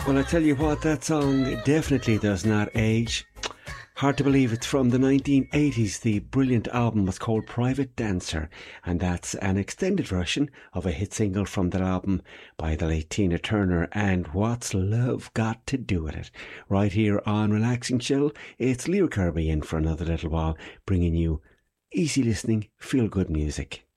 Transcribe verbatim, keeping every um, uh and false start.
Well, I tell you what, that song definitely does not age. Hard to believe it's from the nineteen eighties. The brilliant album was called Private Dancer, and that's an extended version of a hit single from that album by the late Tina Turner. And what's love got to do with it? Right here on Relaxing Chill, it's Leo Kirby in for another little while, bringing you easy listening, feel good music.